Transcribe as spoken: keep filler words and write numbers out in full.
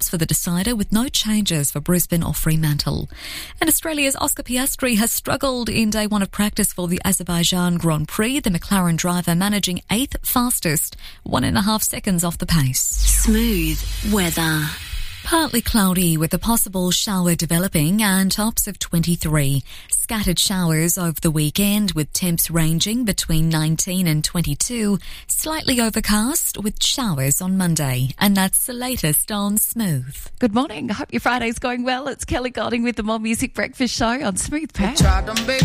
laps for the decider with no changes for Brisbane or Fremantle. And Australia's Oscar Piastri has struggled in day one of practice for the Azerbaijan Grand Prix, the McLaren driver managing eighth fastest, one and a half seconds off the pace. Smooth weather. Partly cloudy with a possible shower developing and tops of twenty-three. Scattered showers over the weekend with temps ranging between nineteen and twenty-two. Slightly overcast with showers on Monday. And that's the latest on Smooth. Good morning. I hope your Friday's going well. It's Kelly Golding with the More Music Breakfast Show on Smooth Power.